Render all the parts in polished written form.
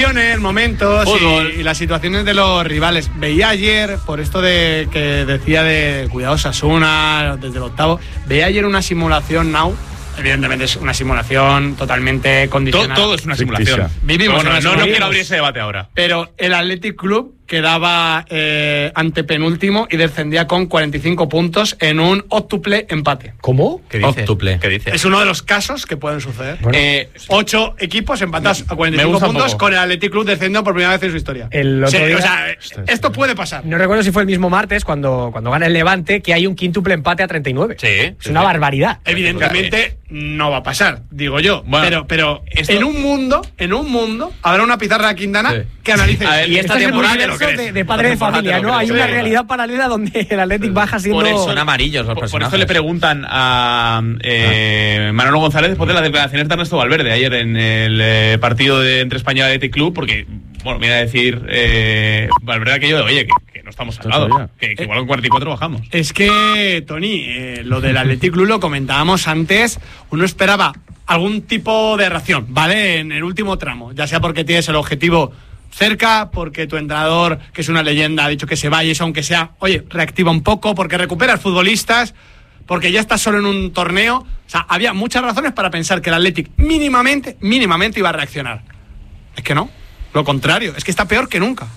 Situaciones, momentos y las situaciones de los rivales. Veía ayer, por esto de que decía de cuidado Osasuna desde el octavo, veía ayer una simulación Now. Evidentemente es una simulación totalmente condicionada. Todo es una simulación. Vivimos en una simulación. No quiero abrir ese debate ahora. Pero el Athletic Club quedaba antepenúltimo y descendía con 45 puntos en un octuple empate. ¿Cómo? ¿Qué dices? Octuple. ¿Qué dices? Es uno de los casos que pueden suceder. Bueno, 8 equipos empatados a 45 puntos con el Athletic Club descendiendo por primera vez en su historia. El otro día, o sea, esto puede pasar. No recuerdo si fue el mismo martes cuando gana el Levante, que hay un quíntuple empate a 39. Sí. Es una barbaridad. Evidentemente no va a pasar, digo yo. Bueno, pero esto... en un mundo habrá una pizarra Quintana que analice. A ver, y esta temporada de padre de familia, ¿no? Hay una realidad paralela donde el Athletic baja siendo... Por eso, son amarillos los personajes. Por eso le preguntan a Manolo González después de las declaraciones de Ernesto Valverde ayer en el partido entre España y Athletic Club, porque, bueno, viene a decir Valverde aquello de, oye, que no estamos salvados, que igual con 44 bajamos. Es que, Tony, lo del Athletic Club lo comentábamos antes, uno esperaba algún tipo de reacción, ¿vale? En el último tramo, ya sea porque tienes el objetivo cerca, porque tu entrenador, que es una leyenda, ha dicho que se vaya, y eso aunque sea, oye, reactiva un poco, porque recuperas futbolistas, porque ya estás solo en un torneo. O sea, había muchas razones para pensar que el Athletic mínimamente iba a reaccionar. Es que no, lo contrario, es que está peor que nunca.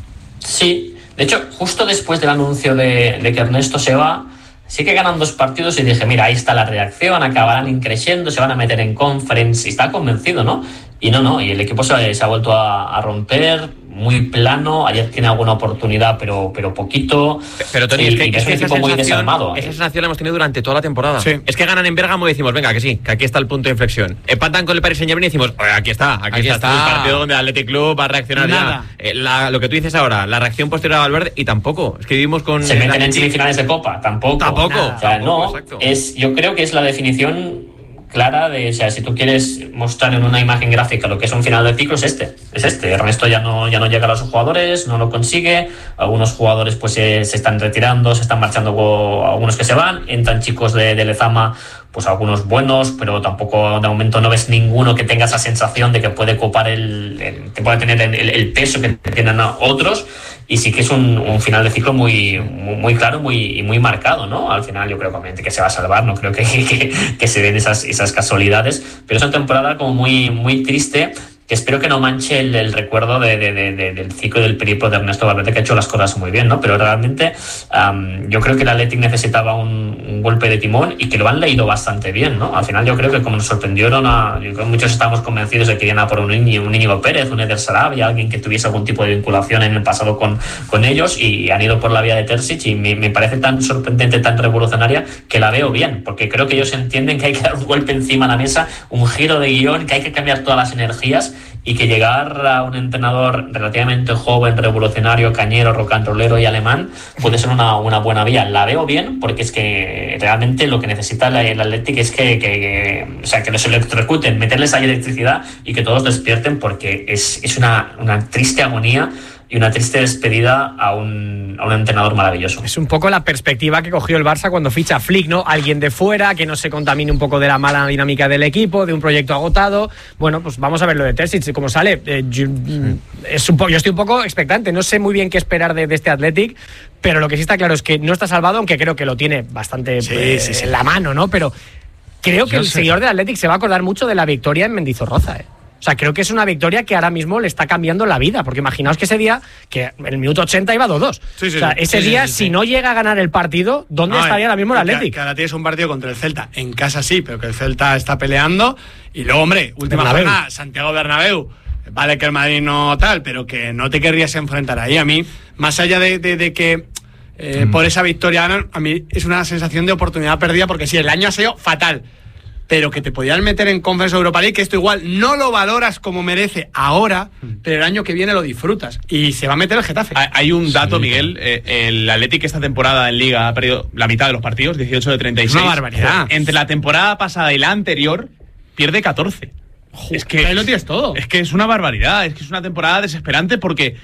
Sí, de hecho, justo después del anuncio de que Ernesto se va, sí que ganan 2 partidos y dije, mira, ahí está la reacción, acabarán increciendo, se van a meter en conference, y estaba convencido, ¿no? Y y el equipo se ha vuelto a romper, muy plano. Ayer tiene alguna oportunidad, pero poquito. Pero Tony, es un equipo muy desarmado. Esa sensación la hemos tenido durante toda la temporada. Sí. Es que ganan en Bérgamo y decimos, venga, que sí, que aquí está el punto de inflexión. Empatan con el Paris Saint-Germain y decimos, oye, aquí está. Es un partido donde el Athletic Club va a reaccionar. Nada. Ya. Lo que tú dices ahora, la reacción posterior a Valverde, y tampoco. Es que vivimos con... Se meten en semifinales de Copa, tampoco. Tampoco. O sea, tampoco, exacto. Yo creo que es la definición clara de, o sea, si tú quieres mostrar en una imagen gráfica lo que es un final de ciclo, es este. Ernesto ya no llega a los jugadores, no lo consigue. Algunos jugadores pues se están retirando, se están marchando, algunos que se van, entran chicos de Lezama, pues algunos buenos, pero tampoco de momento no ves ninguno que tenga esa sensación de que puede copar que pueda tener el peso que tienen otros. Y sí que es un final de ciclo muy claro, muy marcado, ¿no? Al final yo creo que se va a salvar, no creo que se den esas casualidades, pero es una temporada como muy triste, que espero que no manche el recuerdo del ciclo y del periplo de Ernesto Valverde, que ha hecho las cosas muy bien, ¿no? Pero realmente yo creo que el Athletic necesitaba un golpe de timón, y que lo han leído bastante bien, ¿no? Al final yo creo que como nos sorprendieron, yo creo que muchos estábamos convencidos de que iban a por un Íñigo Pérez, un Eder Sarabia, alguien que tuviese algún tipo de vinculación en el pasado con ellos, y han ido por la vía de Terzic, y me parece tan sorprendente, tan revolucionaria, que la veo bien, porque creo que ellos entienden que hay que dar un golpe encima de la mesa, un giro de guión, que hay que cambiar todas las energías, y que llegar a un entrenador relativamente joven, revolucionario, cañero, rock and rollero y alemán puede ser una buena vía. La veo bien, porque es que realmente lo que necesita el Athletic es que los electrocuten, meterles ahí electricidad y que todos despierten, porque es una triste agonía y una triste despedida a un entrenador maravilloso. Es un poco la perspectiva que cogió el Barça cuando ficha a Flick, ¿no? Alguien de fuera, que no se contamine un poco de la mala dinámica del equipo, de un proyecto agotado. Bueno, pues vamos a ver lo de Terzic, cómo sale. Yo estoy un poco expectante, no sé muy bien qué esperar de este Athletic, pero lo que sí está claro es que no está salvado, aunque creo que lo tiene bastante en la mano, ¿no? Pero creo que el seguidor del Athletic se va a acordar mucho de la victoria en Mendizorroza, O sea, creo que es una victoria que ahora mismo le está cambiando la vida, porque imaginaos que ese día, que en el minuto 80 iba 2-2. Ese día, si no llega a ganar el partido, ¿dónde estaría ahora mismo el Athletic? Que ahora tienes un partido contra el Celta, en casa sí, pero que el Celta está peleando. Y luego, hombre, última jornada, Santiago Bernabéu. Vale que el Madrid no tal, pero que no te querrías enfrentar ahí. A mí, más allá de que por esa victoria, a mí es una sensación de oportunidad perdida, porque sí, el año ha sido fatal, pero que te podían meter en Conference Europa League, que esto igual no lo valoras como merece ahora, pero el año que viene lo disfrutas, y se va a meter el Getafe. Hay un dato, Miguel, el Athletic esta temporada en Liga ha perdido la mitad de los partidos, 18 de 36. Es una barbaridad. Entre la temporada pasada y la anterior, pierde 14. Es que ahí lo tienes todo. Es que es una barbaridad, es que es una temporada desesperante, porque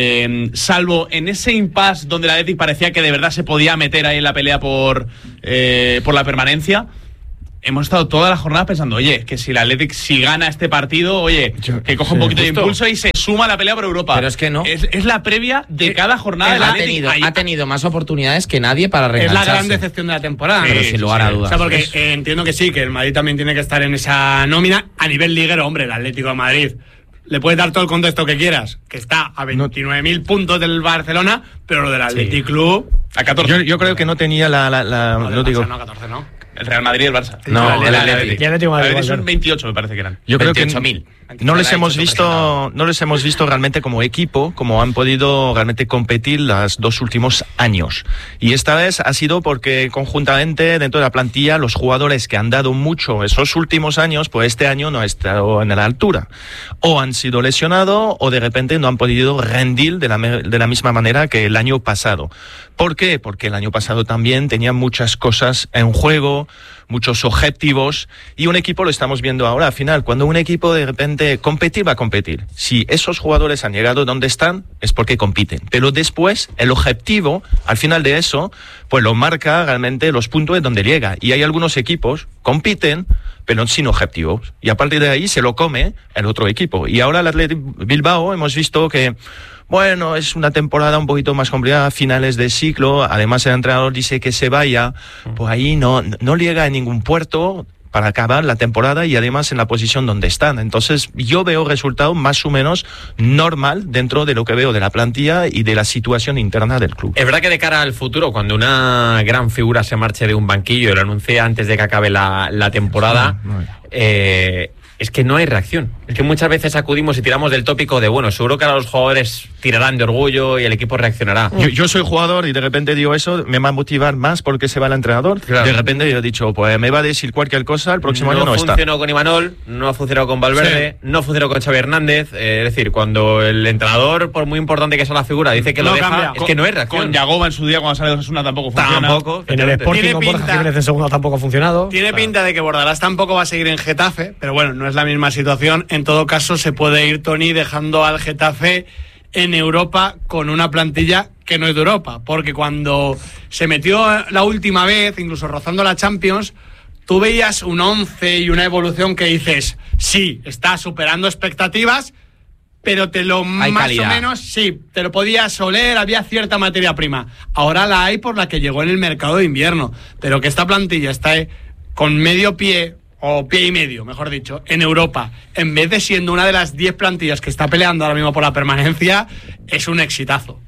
salvo en ese impasse donde el Athletic parecía que de verdad se podía meter ahí en la pelea por la permanencia, hemos estado toda la jornada pensando, oye, que si el Athletic si gana este partido, oye, que coja un poquito de impulso y se suma a la pelea por Europa. Pero es que no. Es la previa de cada jornada del Athletic. Ha tenido más oportunidades que nadie para reengancharse. Es la gran decepción de la temporada. Pero sin lugar a dudas. O sea, porque entiendo que sí, que el Madrid también tiene que estar en esa nómina. A nivel liguero, hombre, el Atlético de Madrid le puedes dar todo el contexto que quieras, que está a 29.000 puntos del Barcelona, pero lo del Athletic Club a 14. Yo creo que no tenía no digo. No, 14 no. El Real Madrid y el Barça. No, el Atlético. Y el Atlético de Madrid, son 28, me parece que eran. Yo creo que 28.000. no les hemos visto realmente como equipo, como han podido realmente competir los 2 últimos años. Y esta vez ha sido porque conjuntamente dentro de la plantilla los jugadores que han dado mucho esos últimos años, pues este año no han estado en la altura. O han sido lesionados o de repente no han podido rendir de la misma manera que el año pasado. ¿Por qué? Porque el año pasado también tenían muchas cosas en juego, muchos objetivos, y un equipo lo estamos viendo ahora. Al final, cuando un equipo de repente va a competir. Si esos jugadores han llegado donde están, es porque compiten. Pero después, el objetivo, al final de eso, pues lo marca realmente los puntos de donde llega. Y hay algunos equipos compiten, pero sin objetivos. Y a partir de ahí se lo come el otro equipo. Y ahora el Athletic Bilbao hemos visto que bueno, es una temporada un poquito más complicada, finales de ciclo, además el entrenador dice que se vaya, pues ahí no llega a ningún puerto para acabar la temporada y además en la posición donde están. Entonces yo veo resultado más o menos normal dentro de lo que veo de la plantilla y de la situación interna del club. Es verdad que de cara al futuro, cuando una gran figura se marche de un banquillo y lo anuncia antes de que acabe la temporada, es que no hay reacción. Es que muchas veces acudimos y tiramos del tópico de, bueno, seguro que ahora los jugadores tirarán de orgullo y el equipo reaccionará. Yo soy jugador y de repente digo eso, me va a motivar más porque se va el entrenador. Claro. De repente yo he dicho, pues me va a decir cualquier cosa, el próximo año no está. No funcionó con Imanol, no ha funcionado con Valverde, no funcionó con Xavi Hernández. Es decir, cuando el entrenador, por muy importante que sea la figura, dice que lo deja, cambia. Es que no es reacción. Con Yagoba en su día cuando sale de Osasuna tampoco funciona. Tampoco. En el Sporting con Borja Jiménez en segundo tampoco ha funcionado. Tiene pinta de que Bordalás tampoco va a seguir en Getafe, pero bueno, no es la misma situación. En todo caso, se puede ir Tony dejando al Getafe en Europa con una plantilla que no es de Europa, porque cuando se metió la última vez, incluso rozando la Champions, tú veías un 11 y una evolución que dices, sí, está superando expectativas, pero te lo hay más calidad. O menos, sí, te lo podías oler, había cierta materia prima. Ahora la hay por la que llegó en el mercado de invierno, pero que esta plantilla está con medio pie, o pie y medio, mejor dicho, en Europa, en vez de siendo una de las 10 plantillas que está peleando ahora mismo por la permanencia, es un exitazo.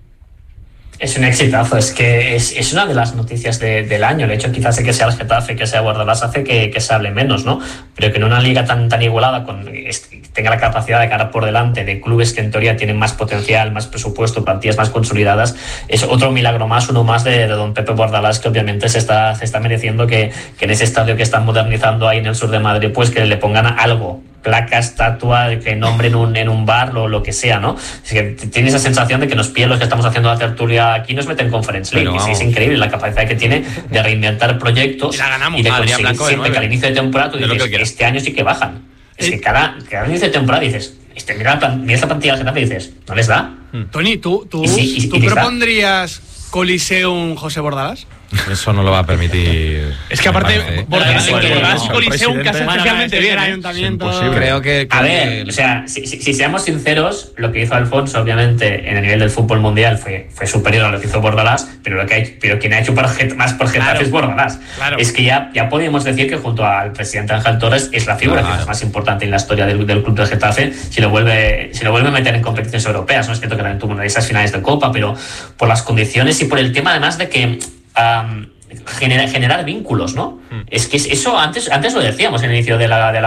Es un exitazo, es que es una de las noticias del año. El hecho quizás de que sea el Getafe, que sea Bordalás, hace que se hable menos, ¿no? Pero que en una liga tan igualada, tenga la capacidad de ganar por delante de clubes que en teoría tienen más potencial, más presupuesto, plantillas más consolidadas, es otro milagro más, uno más de don Pepe Bordalás, que obviamente se está mereciendo que en ese estadio que están modernizando ahí en el sur de Madrid, pues que le pongan algo, placa, estatua, que nombren en un bar, lo que sea, ¿no? Es que tiene esa sensación de que los los que estamos haciendo la tertulia aquí nos meten en Conference League. Es increíble la capacidad que tiene de reinventar proyectos y de conseguir siempre que al inicio de temporada tú dices, este año sí que bajan. Es que cada inicio de temporada dices, mira esta plantilla del Getafe y dices, ¿no les da? Tony, ¿tú propondrías Coliseum José Bordalás? Eso no lo va a permitir. Es que aparte, Bordalás y Coliseum casi especialmente bien. Creo que. A ver, o sea, si seamos sinceros, lo que hizo Alfonso, obviamente, en el nivel del fútbol mundial fue superior a lo que hizo Bordalás, pero quien ha hecho más por Getafe es Bordalás. Claro. Es que ya podemos decir que junto al presidente Ángel Torres es la figura que es más importante en la historia del club de Getafe, si lo vuelve a meter en competiciones europeas. No es cierto que también tuvo una de esas finales de Copa, pero por las condiciones y por el tema además de que generar vínculos, ¿no? Es que eso antes lo decíamos en el inicio de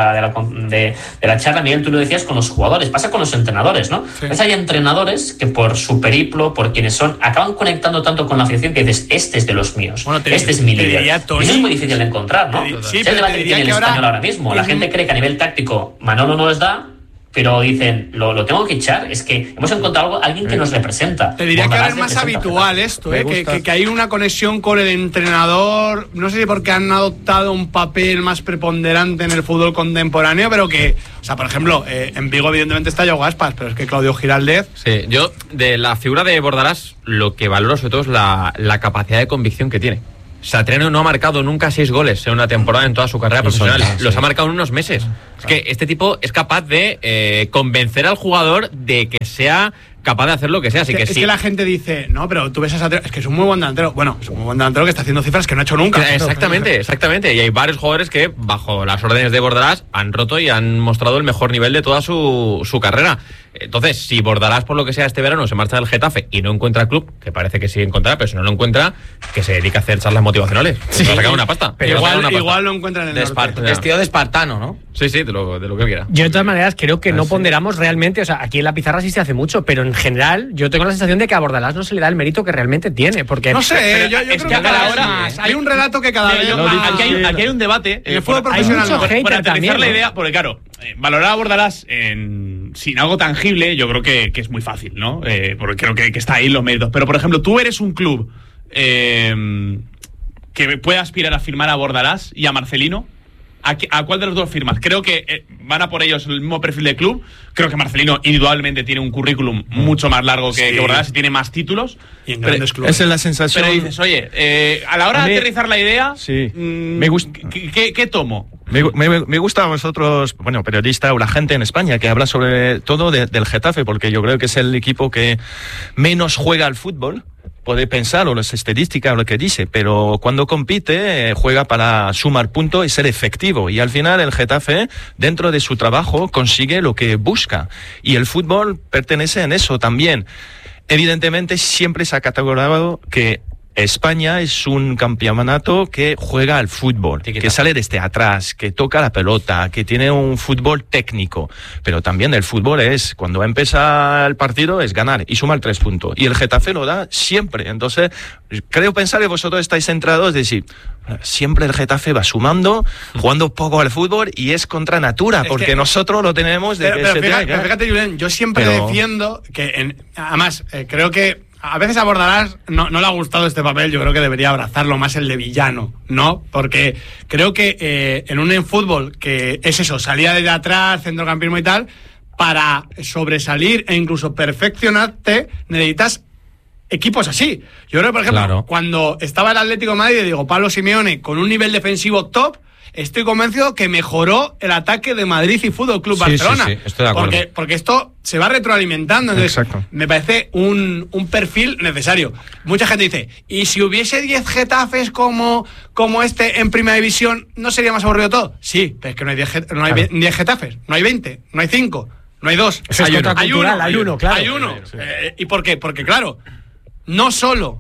la charla, Miguel, tú lo decías con los jugadores, pasa con los entrenadores, ¿no? Sí. Hay entrenadores que por su periplo, por quienes son, acaban conectando tanto con la afición que dices, este es de los míos, este es mi líder. Eso es muy difícil de encontrar, ¿no? Sí, es el debate que tiene el español ahora mismo. La gente cree que a nivel táctico Manolo no les da, pero dicen, lo tengo que echar. Es que hemos encontrado alguien que nos representa. Te diría que ahora es más habitual esto, que hay una conexión con el entrenador. No sé si porque han adoptado un papel más preponderante en el fútbol contemporáneo, pero que, o sea, por ejemplo, en Vigo evidentemente está Yago Aspas, pero es que Claudio Giraldez... Sí, yo de la figura de Bordalás lo que valoro sobre todo es la capacidad de convicción que tiene. Satriano no ha marcado nunca 6 goles en una temporada en toda su carrera profesional. Sí. Los ha marcado en unos meses. Es que este tipo es capaz de convencer al jugador de que sea capaz de hacer lo que sea. Así que es sí. que la gente dice, no, pero tú ves a Satriano, es que es un muy buen delantero. Bueno, es un muy buen delantero que está haciendo cifras que no ha hecho nunca. Exactamente. Y hay varios jugadores que, bajo las órdenes de Bordalás, han roto y han mostrado el mejor nivel de toda su carrera. Entonces, si Bordalás, por lo que sea, este verano se marcha del Getafe y no encuentra club, que parece que sí encontrará, pero si no lo encuentra, que se dedica a hacer charlas motivacionales. Sí. Va a sacar una pasta. Pero igual lo encuentran en el norte. Vestido de espartano, ¿no? Sí, de lo que quiera. Yo de todas maneras creo que no ponderamos realmente, o sea, aquí en la pizarra sí se hace mucho, pero en general yo tengo la sensación de que a Bordalás no se le da el mérito que realmente tiene, porque... No sé, yo creo que a cada hora hay un relato que cada vez más... Aquí hay un debate. En el fútbol profesional mucho hater por aterrizar también, la ¿no? idea, porque claro, valorar a Bordalás sin algo tangible, yo creo que es muy fácil, ¿no? Porque creo que está ahí los méritos. Pero, por ejemplo, tú eres un club que puede aspirar a firmar a Bordalás y a Marcelino. ¿A cuál de los dos firmas? Creo que van a por ellos el mismo perfil de club. Creo que Marcelino indudablemente tiene un currículum mucho más largo que Bordalás y tiene más títulos. Y en grandes clubes. Esa es la sensación. Pero dices, oye, a la hora de aterrizar la idea, sí. me gusta. ¿Qué tomo? Me gusta a vosotros, bueno, periodista o la gente en España que habla sobre todo del Getafe, porque yo creo que es el equipo que menos juega al fútbol. Puede pensar, o las estadísticas, o lo que dice, pero cuando compite, juega para sumar puntos y ser efectivo. Y al final el Getafe, dentro de su trabajo, consigue lo que busca. Y el fútbol pertenece en eso también. Evidentemente, siempre se ha catalogado que España es un campeonato que juega al fútbol, que sale desde atrás, que toca la pelota, que tiene un fútbol técnico. Pero también el fútbol es, cuando empieza el partido, es ganar y sumar 3 puntos. Y el Getafe lo da siempre. Entonces, creo pensar que vosotros estáis centrados en decir, siempre el Getafe va sumando, jugando poco al fútbol y es contra natura, porque nosotros lo tenemos de fíjate, Julen, yo siempre defiendo que, además, creo que a veces a Bordalás no le ha gustado este papel. Yo creo que debería abrazarlo más el de villano, ¿no? Porque creo que en un fútbol que es eso, salida desde atrás, centrocampismo y tal, para sobresalir e incluso perfeccionarte, necesitas equipos así. Yo creo que, por ejemplo, cuando estaba el Atlético de Madrid, digo, Pablo Simeone, con un nivel defensivo top, estoy convencido que mejoró el ataque de Madrid y Fútbol Club Barcelona. Sí, estoy de acuerdo. Porque esto se va retroalimentando. Entonces, exacto. Me parece un perfil necesario. Mucha gente dice, ¿y si hubiese 10 Getafes como este en Primera División, no sería más aburrido todo? Sí, pero es que no hay 10 Getafes, no hay 20, no hay 5, no hay 2. Eso es contracultural, hay uno, claro. Hay uno. ¿Y por qué? Porque, claro, no solo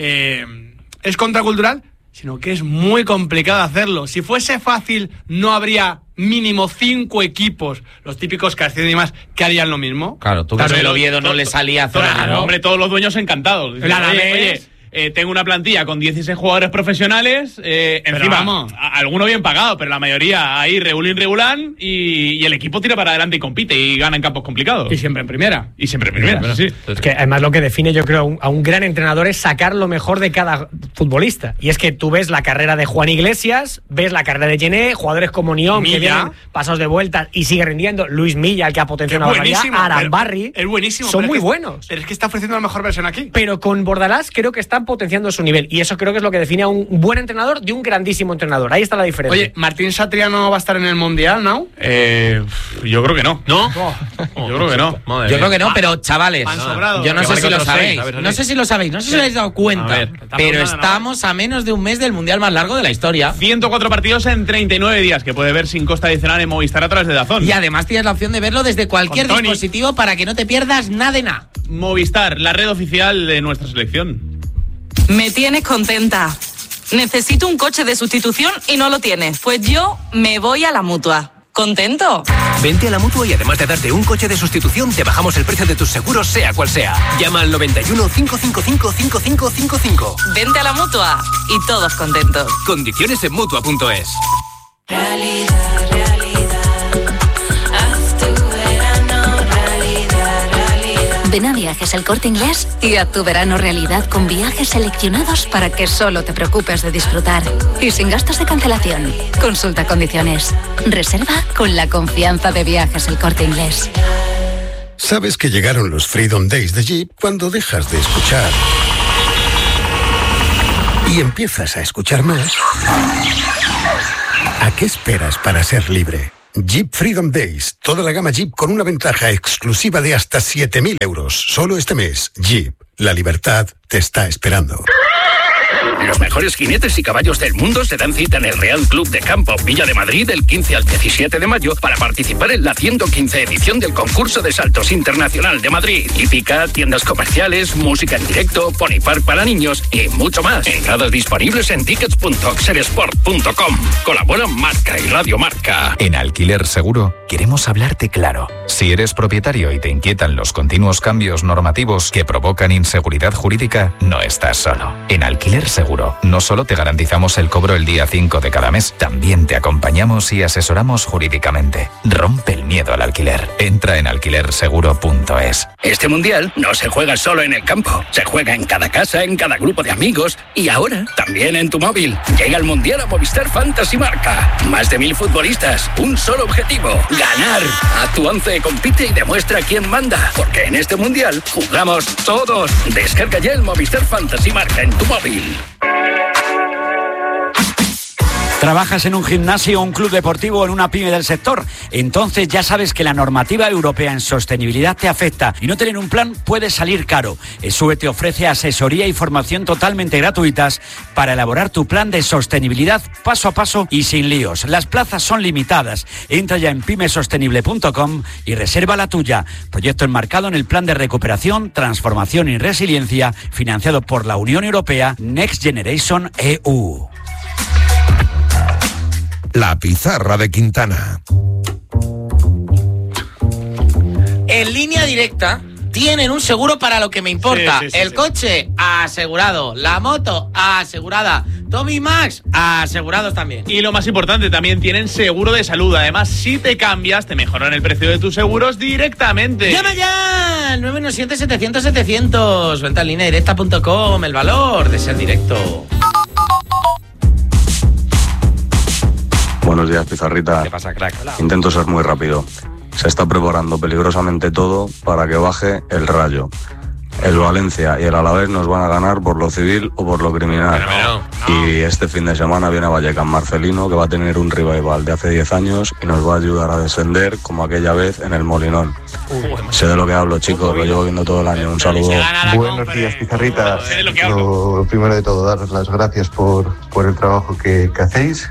es contracultural, sino que es muy complicado hacerlo. Si fuese fácil, no habría mínimo 5 equipos, los típicos Castillo y demás, que harían lo mismo. Claro, tú que el Oviedo no le salía a hacer. Claro, hombre, todos los dueños encantados. Oye, tengo una plantilla con 16 jugadores profesionales, encima, vamos, alguno bien pagado, pero la mayoría ahí regulan y el equipo tira para adelante y compite y gana en campos complicados. Y siempre en primera. Sí. Es que además lo que define, yo creo, a un gran entrenador es sacar lo mejor de cada futbolista. Y es que tú ves la carrera de Juan Iglesias, ves la carrera de Gené, jugadores como Niom, que vienen pasados de vuelta y sigue rindiendo, Luis Milla, el que ha potenciado una barbaridad, Arambarri, es buenísimo. Son muy buenos. Pero es que está ofreciendo la mejor versión aquí. Pero con Bordalás creo que están potenciando su nivel. Y eso creo que es lo que define a un buen entrenador de un grandísimo entrenador. Ahí está la diferencia. Oye, ¿Martín Satriano va a estar en el Mundial, no? Yo creo que no. ¿No? Yo creo que no. Yo creo que no, pero chavales, yo no sé si lo sabéis. No sé si lo sabéis, no sé si os habéis dado cuenta. Pero estamos a menos de un mes del Mundial más largo de la historia. 104 partidos en 39 días, que puede ver sin costa adicional en Movistar a través de DAZN. Y además tienes la opción de verlo desde cualquier dispositivo para que no te pierdas nada de nada. Movistar, la red oficial de nuestra selección. Me tienes contenta. Necesito un coche de sustitución y no lo tienes. Pues yo me voy a la Mutua. ¿Contento? Vente a la Mutua y además de darte un coche de sustitución, te bajamos el precio de tus seguros, sea cual sea. Llama al 91 555 5555. Vente a la Mutua y todos contentos. Condiciones en Mutua.es. Ven a Viajes El Corte Inglés y haz tu verano realidad con viajes seleccionados para que solo te preocupes de disfrutar. Y sin gastos de cancelación. Consulta condiciones. Reserva con la confianza de Viajes El Corte Inglés. Sabes que llegaron los Freedom Days de Jeep cuando dejas de escuchar y empiezas a escuchar más, ¿a qué esperas para ser libre? Jeep Freedom Days. Toda la gama Jeep con una ventaja exclusiva de hasta 7.000 euros. Solo este mes. Jeep. La libertad te está esperando. Los mejores jinetes y caballos del mundo se dan cita en el Real Club de Campo Villa de Madrid del 15 al 17 de mayo para participar en la 115 edición del concurso de saltos internacional de Madrid. Hípica, tiendas comerciales, música en directo, pony park para niños y mucho más. Entradas disponibles en tickets.oxersport.com. Colaboran Marca y Radio Marca. En Alquiler Seguro queremos hablarte claro. Si eres propietario y te inquietan los continuos cambios normativos que provocan inseguridad jurídica, no estás solo. En Alquiler Seguro no solo te garantizamos el cobro el día 5 de cada mes, también te acompañamos y asesoramos jurídicamente. Rompe el miedo al alquiler. Entra en alquilerseguro.es. Este mundial no se juega solo en el campo, se juega en cada casa, en cada grupo de amigos y ahora también en tu móvil. Llega el mundial a Movistar Fantasy Marca. Más de 1.000 futbolistas, un solo objetivo: ganar. A tu 11 compite y demuestra quién manda, porque en este mundial jugamos todos. Descarga ya el Movistar Fantasy Marca en tu móvil. ¿Trabajas en un gimnasio, un club deportivo o en una pyme del sector? Entonces ya sabes que la normativa europea en sostenibilidad te afecta y no tener un plan puede salir caro. ESUE te ofrece asesoría y formación totalmente gratuitas para elaborar tu plan de sostenibilidad paso a paso y sin líos. Las plazas son limitadas. Entra ya en pymesostenible.com y reserva la tuya. Proyecto enmarcado en el Plan de Recuperación, Transformación y Resiliencia financiado por la Unión Europea Next Generation EU. La pizarra de Quintana. En Línea Directa tienen un seguro para lo que me importa. Sí, el coche asegurado, la moto asegurada, Tommy Max asegurados también. Y lo más importante, también tienen seguro de salud. Además, si te cambias, te mejoran el precio de tus seguros directamente. ¡Llama ya! 917-700-700. Venta en lineadirecta.com. El valor de ser directo. Buenos días, Pizarrita. ¿Qué pasa, crack? Hola. Intento ser muy rápido. Se está preparando peligrosamente todo para que baje el Rayo. El Valencia y el Alavés nos van a ganar por lo civil o por lo criminal. Y este fin de semana viene a Vallecas Marcelino, que va a tener un revival de hace 10 años y nos va a ayudar a descender como aquella vez en el Molinón. Sé de lo que hablo, chicos, lo llevo viendo todo el año. Un saludo. Buenos días, Pizarritas. Lo primero de todo, daros las gracias por el trabajo que hacéis.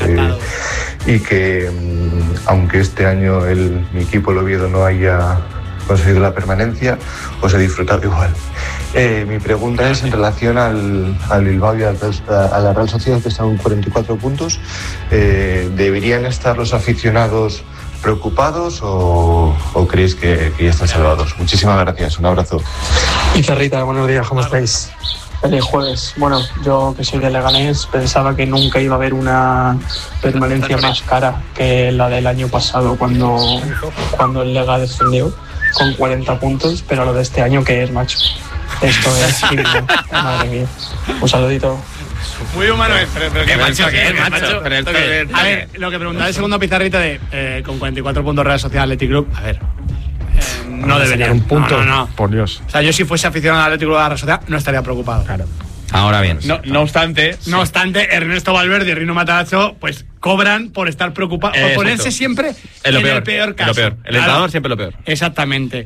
Y que aunque este año mi equipo, el Oviedo, no haya conseguido la permanencia, os he disfrutado igual. Mi pregunta es en relación al Bilbao y a la Real Sociedad, que están con 44 puntos. ¿Deberían estar los aficionados preocupados o creéis que ya están salvados? Muchísimas gracias, un abrazo. Pizarrita, buenos días, ¿cómo estáis? El jueves, bueno, yo que soy de Leganés pensaba que nunca iba a haber una permanencia más cara que la del año pasado cuando el Lega descendió con 40 puntos, pero lo de este año, ¿qué es, macho? Esto es digno, madre mía. Un saludito. Muy humano es, pero qué macho que es, macho. A ver, lo que preguntaba el segundo Pizarrita con 44 puntos Real Sociedad Athletic Club, a ver. No debería un punto, no. Por Dios. O sea, yo si fuese aficionado al Atlético de la Real Sociedad no estaría preocupado. Claro. Ahora bien. No obstante, Ernesto Valverde y Rino Matarazzo pues cobran por estar preocupados, por ponerse siempre en el peor caso. Lo peor. El entrenador siempre lo peor. Exactamente.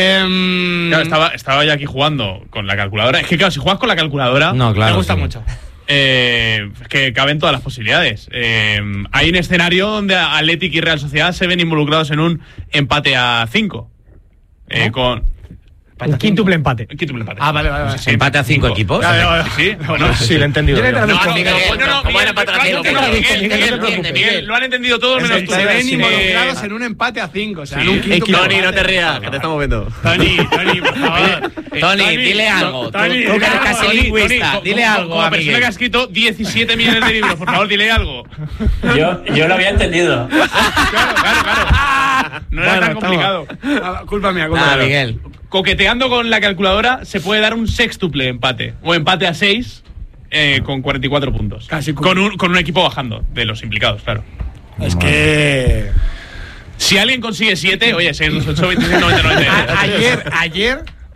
Claro, estaba ya aquí jugando con la calculadora. Es que claro, si juegas con la calculadora, me gusta mucho. Que caben todas las posibilidades. Hay un escenario donde Athletic y Real Sociedad se ven involucrados en un empate a 5. Con un quíntuple empate. Ah, vale. Sí, ¿empate a 5 equipos? Sí, bueno, sí, lo he entendido. Miguel, lo han entendido todos menos tú. Se ven involucrados en un empate a 5. O sea, en un quíntuple. Tony, no te rías, que te estamos viendo. Tony, por favor. Tony, dile algo. Tú que eres casi lingüista. Dile algo. Como persona que ha escrito 17 millones de libros, por favor, dile algo. Yo lo había entendido. Claro. No era tan complicado. Culpa mía, Miguel. Coqueteando con la calculadora se puede dar un sextuple empate o empate a 6 con 44 puntos. Casi con un equipo bajando de los implicados, claro. Es que si alguien consigue 7, oye, 6, 2, 8, 26, 99.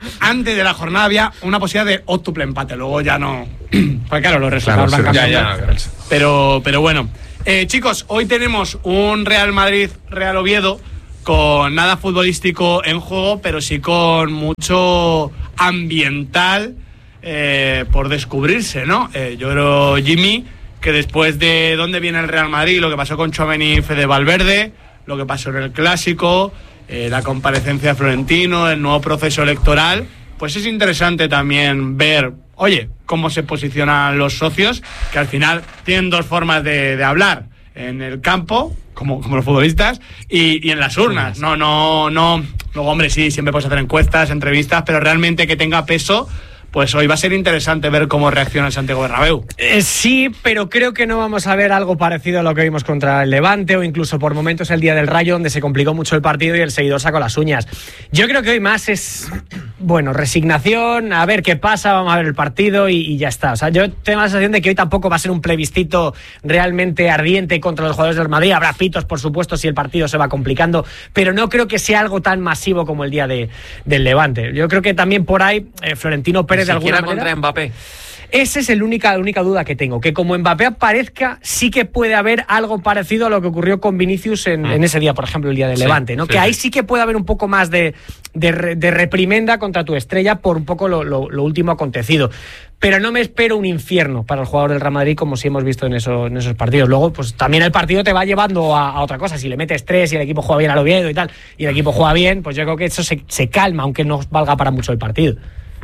antes de la jornada había una posibilidad de octuple empate, luego ya no. Pues claro, los resultados van cambiando. Pero bueno. Chicos, hoy tenemos un Real Madrid-Real Oviedo con nada futbolístico en juego, pero sí con mucho ambiental por descubrirse, ¿no? Yo creo, Jimmy, que después de dónde viene el Real Madrid, lo que pasó con Tchouaméni y Fede Valverde, lo que pasó en el Clásico, la comparecencia de Florentino, el nuevo proceso electoral, pues es interesante también ver, oye, cómo se posicionan los socios, que al final tienen dos formas de hablar, en el campo, como los futbolistas, y en las urnas. No. Luego, hombre, sí, siempre puedes hacer encuestas, entrevistas, pero realmente que tenga peso. Pues hoy va a ser interesante ver cómo reacciona el Santiago Bernabéu. Sí, pero creo que no vamos a ver algo parecido a lo que vimos contra el Levante o incluso por momentos el día del Rayo, donde se complicó mucho el partido y el seguidor sacó las uñas. Yo creo que hoy más es, bueno, resignación, a ver qué pasa, vamos a ver el partido y ya está. O sea, yo tengo la sensación de que hoy tampoco va a ser un plebiscito realmente ardiente contra los jugadores del Madrid. Habrá pitos, por supuesto, si el partido se va complicando, pero no creo que sea algo tan masivo como el día del Levante. Yo creo que también por ahí Florentino Pérez de alguna manera contra Mbappé. Esa es la única duda que tengo, que como Mbappé aparezca, sí que puede haber algo parecido a lo que ocurrió con Vinicius en ese día, por ejemplo, el día del Levante, ¿no? Que ahí sí que puede haber un poco más de reprimenda contra tu estrella por un poco lo último acontecido. Pero no me espero un infierno para el jugador del Real Madrid, como sí hemos visto en esos partidos. Luego, pues también el partido te va llevando a otra cosa. Si le metes 3 y el equipo juega bien al Oviedo y tal, y el equipo juega bien, pues yo creo que eso se calma, aunque no valga para mucho el partido.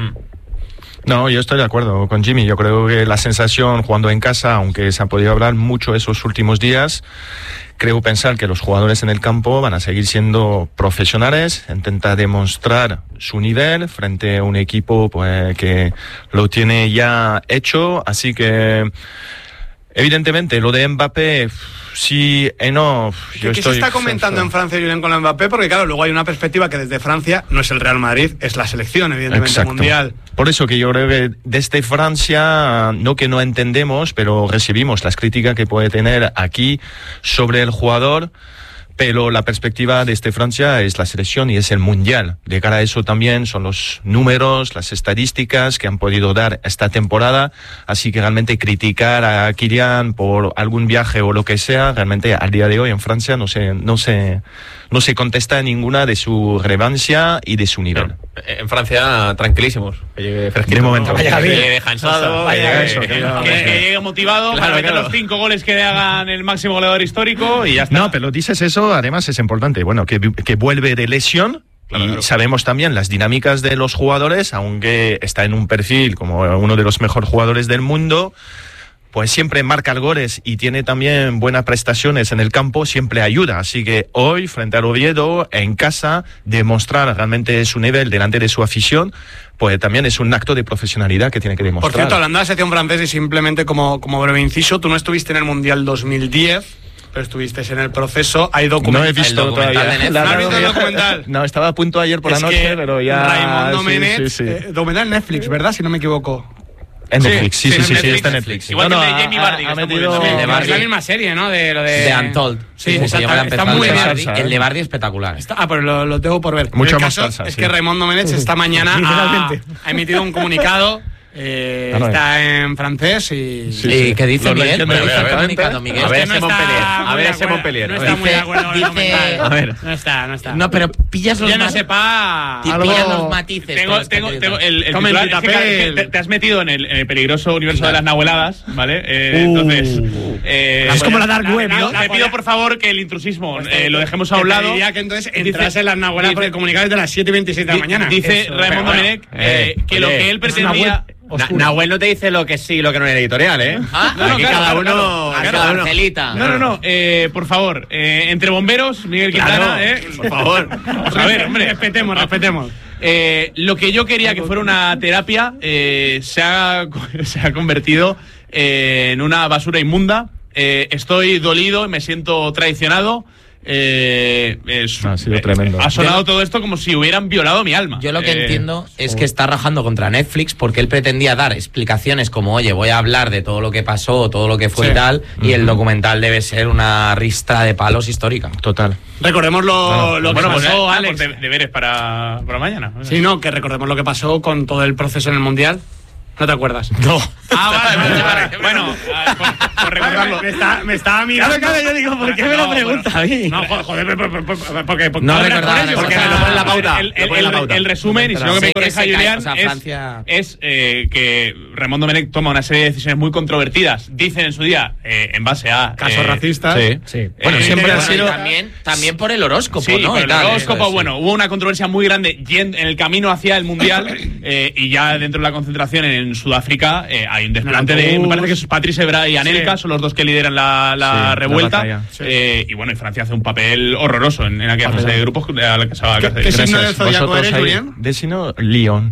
No, yo estoy de acuerdo con Jimmy. Yo creo que la sensación jugando en casa, aunque se ha podido hablar mucho esos últimos días, creo pensar que los jugadores en el campo van a seguir siendo profesionales, intentar demostrar su nivel frente a un equipo pues, que lo tiene ya hecho. Así que, evidentemente, lo de Mbappé, sí, no. ¿Qué se está comentando en Francia, Julen, con la Mbappé? Porque claro, luego hay una perspectiva que desde Francia no es el Real Madrid, es la selección, evidentemente. Exacto. Mundial. Por eso que yo creo que desde Francia, no que no entendemos, pero recibimos las críticas que puede tener aquí sobre el jugador. Pero la perspectiva desde Francia es la selección y es el mundial. De cara a eso también son los números, las estadísticas que han podido dar esta temporada. Así que realmente criticar a Kylian por algún viaje o lo que sea, realmente al día de hoy en Francia no se contesta ninguna de su relevancia y de su nivel. En Francia, tranquilísimos. Que llegue fresquito. De momento. Que llegue descansado. Que llegue motivado para meter los 5 goles que le hagan el máximo goleador histórico y ya está. No, pero dices eso, además es importante. Bueno, que vuelve de lesión. Claro. Sabemos también las dinámicas de los jugadores, aunque está en un perfil como uno de los mejores jugadores del mundo, pues siempre marca goles y tiene también buenas prestaciones en el campo, siempre ayuda. Así que hoy, frente al Oviedo, en casa, demostrar realmente su nivel delante de su afición, pues también es un acto de profesionalidad que tiene que demostrar. Por cierto, hablando de la selección francesa y simplemente como breve inciso, tú no estuviste en el Mundial 2010... pero estuviste en el proceso, hay documental. No he visto todavía. ¿No has visto el documental? No, estaba a punto ayer por la noche, pero ya... Raimundo Menez, documental en Netflix, ¿verdad? Si no me equivoco. En Netflix, sí, está en Netflix. Igual que el de Jamie Vardy. Es la misma serie, ¿no? De Untold. Sí, está muy bien. El de Vardy espectacular. Pues lo tengo por ver. Mucho el más caso salsa, es que Raimundo Menez esta mañana ha emitido un comunicado. Está en francés y... Sí. ¿Qué dice Miguel? A ver ese Montpellier. No está muy de acuerdo con el documental. A ver. No está. No, pero pillas los matices. Tengo el titular, es que te has metido en el peligroso universo de las nahueladas, ¿vale? Entonces... es como la dark web, ¿no? Te pido, por favor, que el intrusismo lo dejemos a un lado. Diría que entonces entras en las nahueladas porque el comunicado es de las 7:27 de la mañana. Dice Raimundo Menez que lo que él pretendía... Nahuel no te dice lo que sí y lo que no en el editorial, ¿eh? Aquí cada uno. No. Por favor, entre bomberos, Miguel Quintana, por favor. A ver, hombre, respetemos. Lo que yo quería que fuera una terapia se ha convertido en una basura inmunda. Estoy dolido y me siento traicionado. Ha sido tremendo. Ha sonado todo esto como si hubieran violado mi alma. Yo lo que entiendo es que está rajando contra Netflix porque él pretendía dar explicaciones como, oye, voy a hablar de todo lo que pasó, todo lo que fue y tal, y el documental debe ser una ristra de palos histórica. Total. Recordemos lo que pasó, Alex. Deberes para mañana. Sí, no, que recordemos lo que pasó con todo el proceso en el Mundial. ¿No te acuerdas? No. Vale. Bueno, por recordarlo. Me estaba mirando. Claro, yo digo, ¿por qué me lo pregunta a mí? No, joder, porque No recordaba. porque me lo pone en la pauta. El resumen, y si no que me corrija Julián, es que Ramón Domenech toma una serie de decisiones muy controvertidas, dicen en su día, en base a casos racistas. Sí. Bueno, siempre ha sido... También por el horóscopo, sí, ¿no? Por el horóscopo, bueno, hubo una controversia muy grande en el camino hacia el Mundial, y ya dentro de la concentración en Sudáfrica hay un desplante de... Me parece que es Patrice Evra y Anelka, son los dos que lideran la revuelta. Y bueno, y Francia hace un papel horroroso en aquella fase de grupos a la que se va a hacer. ¿Qué signo del zodiaco eres, Julián? De signo, León.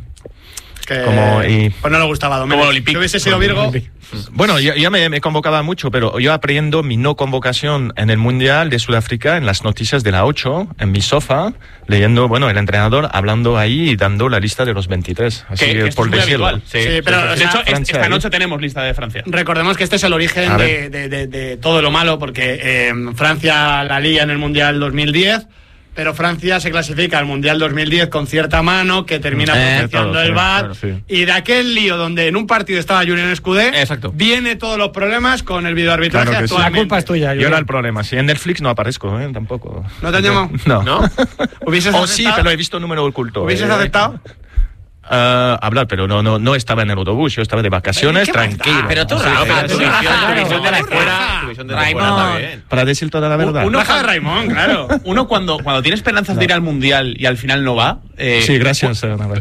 Pues no le gustaba Domenech. Como Olympique. Si hubiese sido Virgo... Bueno, ya me convocaba mucho, pero yo aprendo mi no convocación en el Mundial de Sudáfrica en las noticias de la 8, en mi sofá, leyendo, bueno, el entrenador hablando ahí y dando la lista de los 23. Así que por decirlo. Sí, pero de hecho, esta noche tenemos lista de Francia. Recordemos que este es el origen de todo lo malo, porque Francia la lía en el Mundial 2010. Pero Francia se clasifica al Mundial 2010 con cierta mano que termina potenciando el VAR. Y de aquel lío donde en un partido estaba Julien Escudé, viene todos los problemas con el videoarbitraje actualmente. La culpa es tuya, Yo era el problema. Si en Netflix no aparezco, tampoco. ¿No te han llamado? No. ¿Hubieses aceptado? Sí, pero he visto número oculto. ¿Hubieses aceptado? Hablar, pero no estaba en el autobús, yo estaba de vacaciones, tranquilo. Pero tú, tu visión de la fuera, para decir toda la verdad. Uno de Raimón, claro. Uno cuando tiene esperanzas de ir al Mundial y al final no va. Sí, gracias.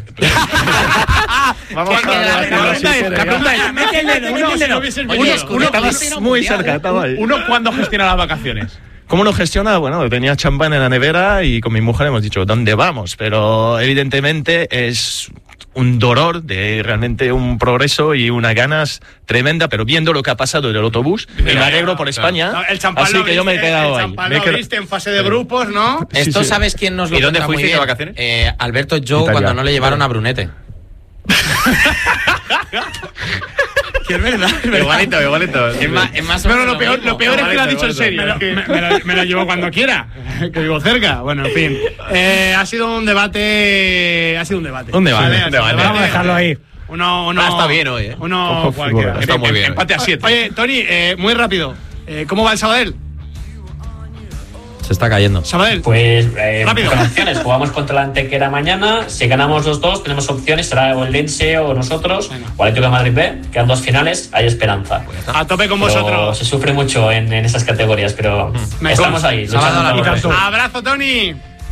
Vamos a mete el dedo. Uno estabas muy cerca, estaba ahí. Uno cuando gestiona las vacaciones. ¿Cómo lo gestiona? Bueno, tenía champán en la nevera y con mi mujer hemos dicho, ¿dónde vamos? Pero evidentemente es un dolor de realmente un progreso y unas ganas tremenda, pero viendo lo que ha pasado en el autobús, y me alegro por España, no, el champán así que yo me he quedado ahí. Lo viste en fase de grupos, ¿no? Esto sabes quién nos lo cuenta muy bien. ¿Y dónde fuiste de vacaciones? Alberto Joe, cuando no le llevaron a Brunete. Que es verdad. Igualito. Es más no, lo peor es que lo ha dicho en serio. Me lo llevo cuando quiera, que vivo cerca. Bueno, en fin. Ha sido un debate. Un debate. Vamos a dejarlo ahí. Uno está bien hoy, Uno cualquiera. Está muy bien. Empate a 7. Oye, Tony, muy rápido. ¿Cómo va el Sabadell? Se está cayendo. Sabadell. Pues rápido. con opciones. Jugamos contra la Antequera mañana. Si ganamos los dos, tenemos opciones. Será o el Lense o nosotros. O Atlético de Madrid B. Quedan 2 finales. Hay esperanza. A tope con Pero vosotros. se sufre mucho en esas categorías, pero estamos ahí. Abrazo, Tony.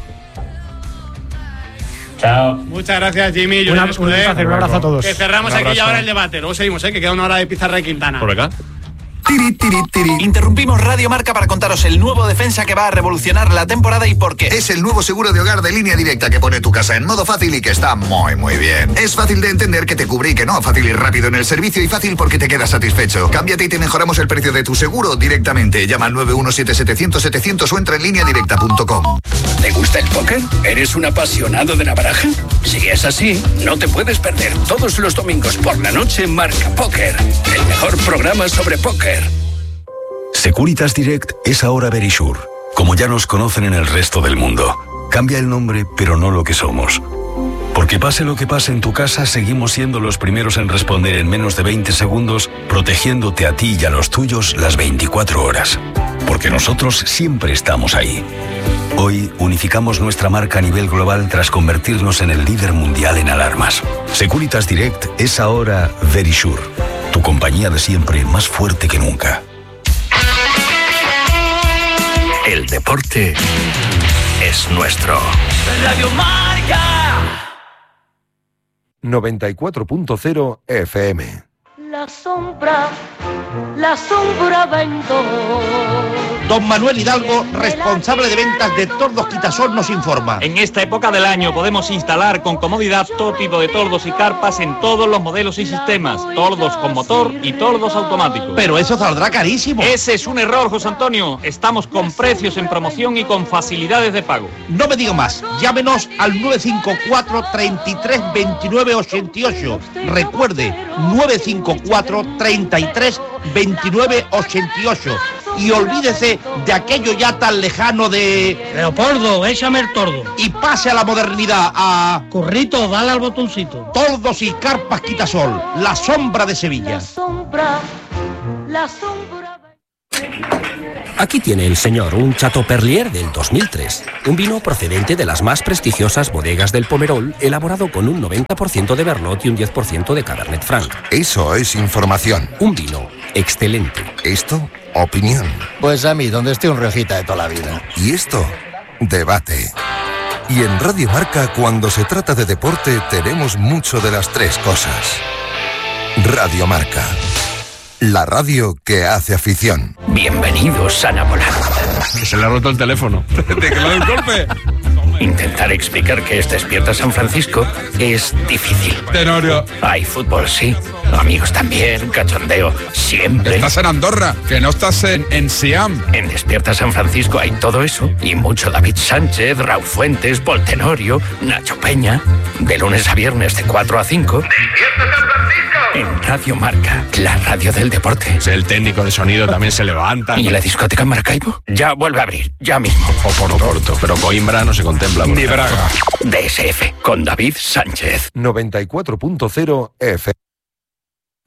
Chao. Muchas gracias, Jimmy. Un abrazo a todos. Que cerramos aquí y ahora el debate. Luego seguimos, que queda una hora de Pizarra y Quintana. Por acá. Interrumpimos Radio Marca para contaros el nuevo defensa que va a revolucionar la temporada y por qué. Es el nuevo seguro de hogar de Línea Directa que pone tu casa en modo fácil y que está muy bien. Es fácil de entender, que te cubre y que no. Fácil y rápido en el servicio y fácil porque te quedas satisfecho. Cámbiate y te mejoramos el precio de tu seguro directamente. Llama al 917-700-700 o entra en lineadirecta.com. ¿Te gusta el póker? ¿Eres un apasionado de la baraja? Si es así, no te puedes perder todos los domingos por la noche Marca Póker, el mejor programa sobre póker. Securitas Direct es ahora Verisure, como ya nos conocen en el resto del mundo. Cambia el nombre, pero no lo que somos. Porque pase lo que pase en tu casa, seguimos siendo los primeros en responder en menos de 20 segundos, protegiéndote a ti y a los tuyos las 24 horas. Porque nosotros siempre estamos ahí. Hoy unificamos nuestra marca a nivel global tras convertirnos en el líder mundial en alarmas. Securitas Direct es ahora Verisure, tu compañía de siempre más fuerte que nunca. El deporte es nuestro. Radio Marca 94.0 FM. La sombra vendo. Don Manuel Hidalgo, responsable de ventas de Tordos Quitasol, nos informa. En esta época del año podemos instalar con comodidad todo tipo de tordos y carpas en todos los modelos y sistemas. Tordos con motor y tordos automáticos. Pero eso saldrá carísimo. Ese es un error, José Antonio. Estamos con precios en promoción y con facilidades de pago. No me digo más. Llámenos al 954 33 29 88. Recuerde, 954 33 29 88. Y olvídese de aquello ya tan lejano de... Leopoldo, échame el tordo. Y pase a la modernidad, a... Currito, dale al botoncito. Tordos y carpas Quitasol, la sombra de Sevilla. La sombra. Aquí tiene el señor un Chateau Perlier del 2003, un vino procedente de las más prestigiosas bodegas del Pomerol, elaborado con un 90% de Merlot y un 10% de Cabernet Franc. Eso es información. Un vino excelente. ¿Esto? Opinión. Pues a mí, donde esté un Riojita de toda la vida. ¿Y esto? Debate. Y en Radio Marca, cuando se trata de deporte, tenemos mucho de las tres cosas. Radio Marca. La radio que hace afición. Bienvenidos a Napoleón. Que se le ha roto el teléfono. ¿De que le da un golpe? Intentar explicar qué es Despierta San Francisco es difícil. Tenorio. Hay fútbol, sí. Amigos también, cachondeo, siempre. Estás en Andorra, que no estás en Siam. En Despierta San Francisco hay todo eso y mucho David Sánchez, Raúl Fuentes, Paul Tenorio, Nacho Peña. De lunes a viernes de 4 a 5. ¡Despierta San Francisco! En Radio Marca, la radio del deporte. El técnico de sonido también se levanta. ¿Y la discoteca Maracaibo? Ya vuelve a abrir, ya mismo. Oporto, pero Coimbra no se contempla. Ni Braga. DSF, con David Sánchez. 94.0 F.